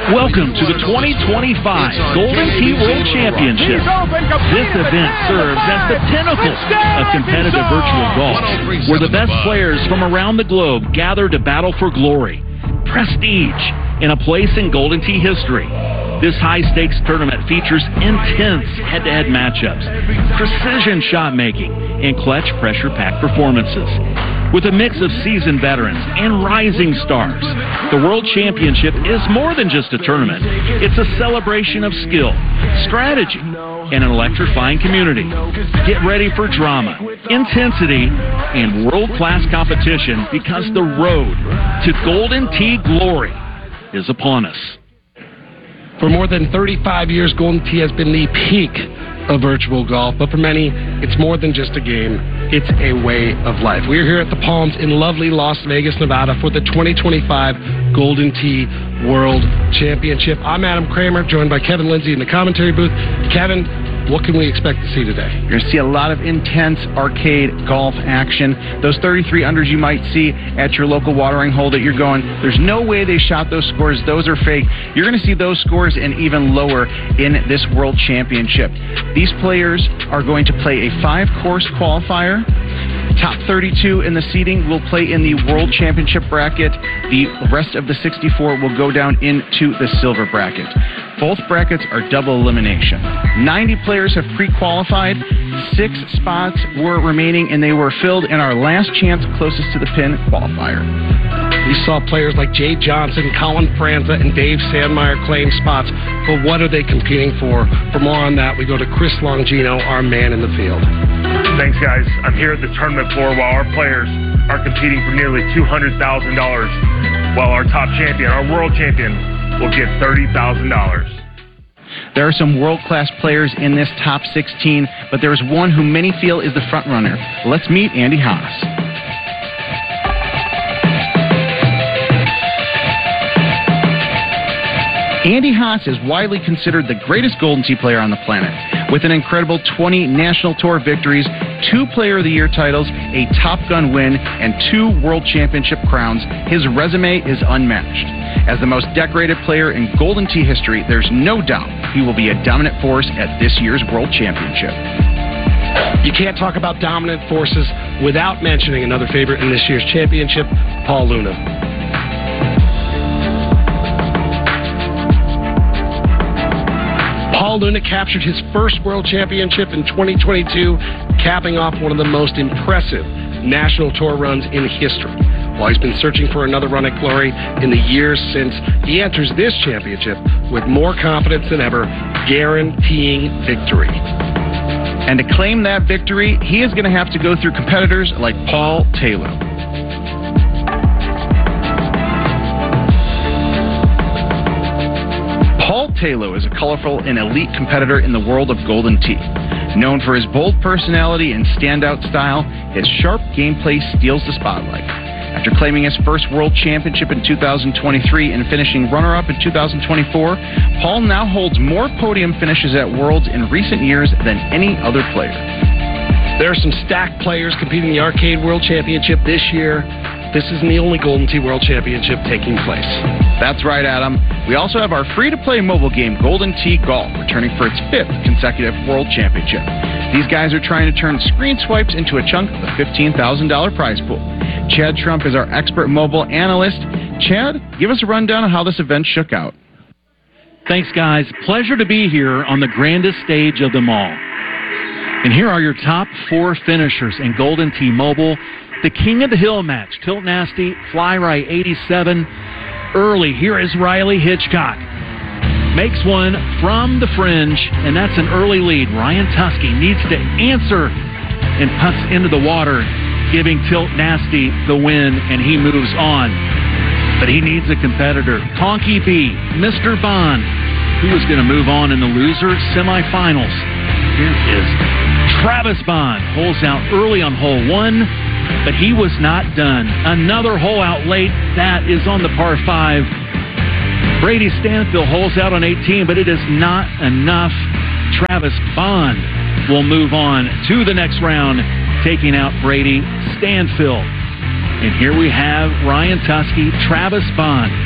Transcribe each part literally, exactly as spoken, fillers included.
Welcome to the twenty twenty-five Golden Tee World Championship. This event serves as the pinnacle of competitive virtual golf, where the best players from around the globe gather to battle for glory, prestige, and a place in Golden Tee history. This high-stakes tournament features intense head-to-head matchups, precision shot-making, and clutch pressure-packed performances. With a mix of seasoned veterans and rising stars, the World Championship is more than just a tournament. It's a celebration of skill, strategy, and an electrifying community. Get ready for drama, intensity, and world-class competition, because the road to Golden Tee glory is upon us. For more than thirty-five years, Golden Tee has been the peak of virtual golf, but for many, it's more than just a game. It's a way of life. We're here at the Palms in lovely Las Vegas, Nevada for the twenty twenty-five Golden Tee World Championship. I'm Adam Kramer, joined by Kevin Lindsay in the commentary booth. Kevin, what can we expect to see today? You're going to see a lot of intense arcade golf action. Those thirty-three unders you might see at your local watering hole that you're going, there's no way they shot those scores. Those are fake. You're going to see those scores and even lower in this World Championship. These players are going to play a five-course qualifier. Top thirty-two in the seeding will play in the World Championship bracket. The rest of the sixty-four will go down into the silver bracket. Both brackets are double elimination. ninety players have pre-qualified. Six spots were remaining, and they were filled in our last chance closest to the pin qualifier. We saw players like Jay Johnson, Colin Franza, and Dave Sandmeyer claim spots, but what are they competing for? For more on that, we go to Chris Longino, our man in the field. Thanks, guys. I'm here at the tournament floor while our players are competing for nearly two hundred thousand dollars, while our top champion, our world champion, will get thirty thousand dollars. There are some world-class players in this top sixteen, but there is one who many feel is the front-runner. Let's meet Andy Haas. Andy Haas is widely considered the greatest Golden Tee player on the planet. With an incredible twenty National Tour victories, two Player of the Year titles, a Top Gun win, and two World Championship crowns, his resume is unmatched. As the most decorated player in Golden Tee history, there's no doubt he will be a dominant force at this year's World Championship. You can't talk about dominant forces without mentioning another favorite in this year's championship, Paul Luna. Paul Luna captured his first World Championship in twenty twenty-two, capping off one of the most impressive National Tour runs in history. While he's been searching for another run at glory in the years since, he enters this championship with more confidence than ever, guaranteeing victory. And to claim that victory, he is going to have to go through competitors like Paul Taylor. Paul Taylor is a colorful and elite competitor in the world of Golden Tee. Known for his bold personality and standout style, his sharp gameplay steals the spotlight. After claiming his first World Championship in two thousand twenty-three and finishing runner-up in two thousand twenty-four, Paul now holds more podium finishes at Worlds in recent years than any other player. There are some stacked players competing in the Arcade World Championship this year. This isn't the only Golden Tee World Championship taking place. That's right, Adam. We also have our free-to-play mobile game, Golden Tee Golf, returning for its fifth consecutive World Championship. These guys are trying to turn screen swipes into a chunk of the fifteen thousand dollars prize pool. Chad Trump is our expert mobile analyst. Chad, give us a rundown of how this event shook out. Thanks, guys. Pleasure to be here on the grandest stage of them all. And here are your top four finishers in Golden Tee Mobile. The King of the Hill match, Tilt Nasty, Fly Right eighty-seven. Early, here is Riley Hitchcock. Makes one from the fringe, and that's an early lead. Ryan Tusky needs to answer and putts into the water, giving Tilt Nasty the win, and he moves on. But he needs a competitor. Conky B, Mister Bond, who is going to move on in the loser semifinals. Here is Travis Bond. Holes out early on hole one, but he was not done. Another hole out late. That is on the par five. Brady Stanfield holes out on eighteen, but it is not enough. Travis Bond will move on to the next round, taking out Brady Stanfield. And here we have Ryan Tusky, Travis Bond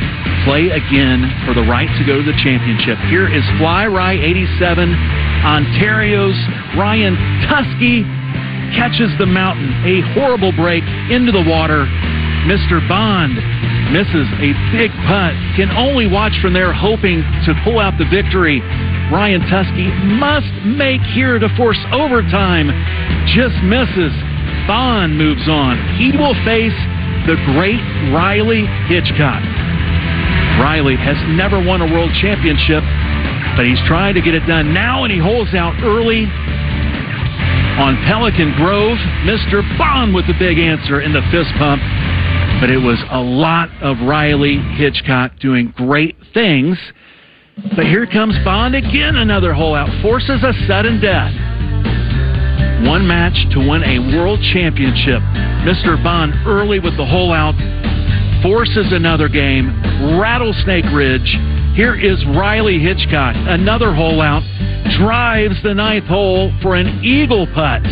play again for the right to go to the championship. Here is Fly Rye eighty-seven, Ontario's Ryan Tusky catches the mountain. A horrible break into the water. Mister Bond misses a big putt. Can only watch from there, hoping to pull out the victory. Ryan Tusky must make here to force overtime. Just misses. Bond moves on. He will face the great Riley Hitchcock. Riley has never won a world championship, but he's trying to get it done now, and he holds out early on Pelican Grove. Mister Bond with the big answer in the fist pump, but it was a lot of Riley Hitchcock doing great things. But here comes Bond again, another hole out, forces a sudden death. One match to win a world championship. Mister Bond early with the hole out, forces another game. Rattlesnake Ridge. Here is Riley Hitchcock, another hole out, drives the ninth hole for an eagle putt.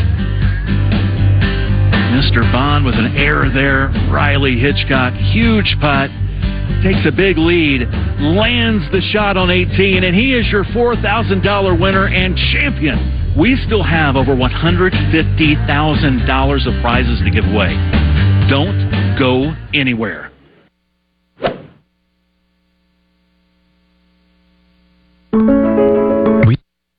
Mister Bond with an error there. Riley Hitchcock, huge putt, takes a big lead, lands the shot on eighteen, and he is your four thousand dollars winner and champion. We still have over one hundred fifty thousand dollars of prizes to give away. Don't go anywhere. We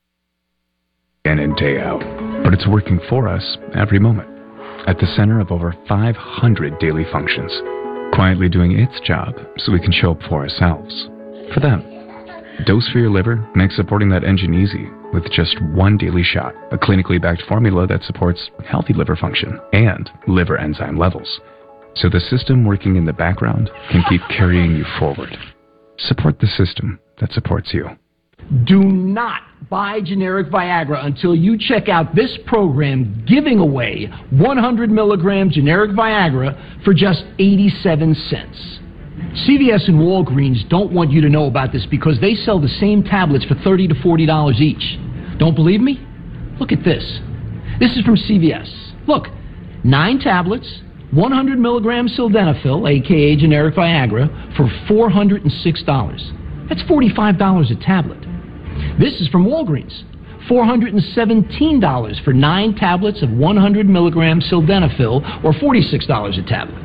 in and day out, but it's working for us every moment. At the center of over five hundred daily functions, quietly doing its job so we can show up for ourselves, for them. Dose for Your Liver makes supporting that engine easy with just one daily shot, a clinically backed formula that supports healthy liver function and liver enzyme levels, so the system working in the background can keep carrying you forward. Support the system that supports you. Do not buy generic Viagra until you check out this program giving away one hundred milligram generic Viagra for just eighty-seven cents. C V S and Walgreens don't want you to know about this because they sell the same tablets for thirty to forty dollars each. Don't believe me? Look at this. This is from C V S. Look, nine tablets, one hundred milligram sildenafil, aka generic Viagra, for four hundred six dollars. That's forty-five dollars a tablet. This is from Walgreens. four hundred seventeen dollars for nine tablets of one hundred milligram sildenafil, or forty-six dollars a tablet.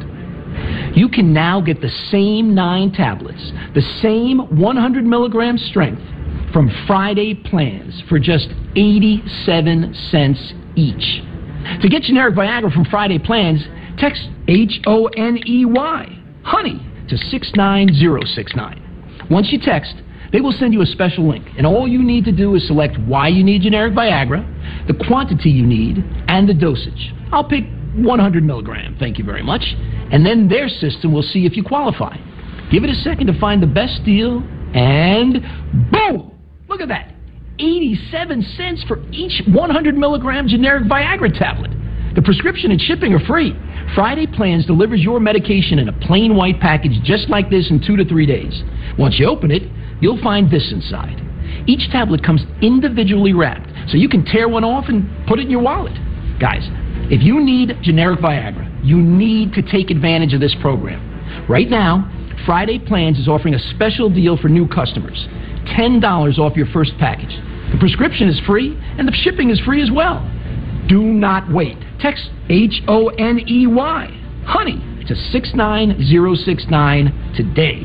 You can now get the same nine tablets, the same one hundred milligram strength, from Friday Plans for just eighty-seven cents each. To get generic Viagra from Friday Plans, text H O N E Y, honey, to six nine zero six nine. Once you text, they will send you a special link, and all you need to do is select why you need generic Viagra, the quantity you need, and the dosage. I'll pick one hundred milligram, thank you very much, and then their system will see if you qualify. Give it a second to find the best deal, and boom! Look at that. eighty-seven cents for each one hundred milligram generic Viagra tablet. The prescription and shipping are free. Friday Plans delivers your medication in a plain white package just like this in two to three days. Once you open it, you'll find this inside. Each tablet comes individually wrapped, so you can tear one off and put it in your wallet. Guys, if you need generic Viagra, you need to take advantage of this program. Right now, Friday Plans is offering a special deal for new customers. ten dollars off your first package. The prescription is free, and the shipping is free as well. Do not wait. Text H O N E Y, honey, to six nine zero six nine today.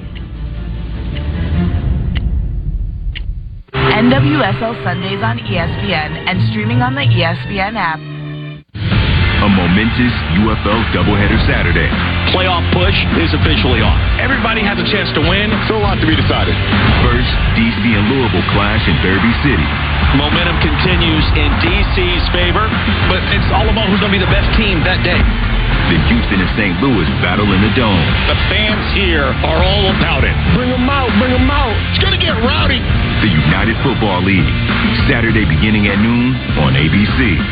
N W S L Sundays on E S P N and streaming on the E S P N app. A momentous U F L doubleheader Saturday. Playoff push is officially on. Everybody has a chance to win. Still a lot to be decided. First, D C and Louisville clash in Derby City. Momentum continues in D C's favor, but it's all about who's going to be the best team that day. Then Houston and Saint Louis battle in the Dome. The fans here are all about it. Bring them out, bring them out. It's going to get rowdy. The United Football League. Saturday beginning at noon on A B C.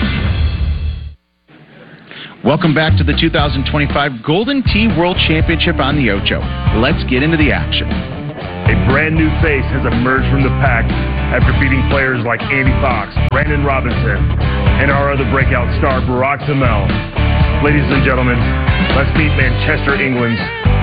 Welcome back to the two thousand twenty-five Golden Tee World Championship on the Ocho. Let's get into the action. A brand new face has emerged from the pack after beating players like Andy Fox, Brandon Robinson, and our other breakout star, Barack Zamel. Ladies and gentlemen, let's meet Manchester, England's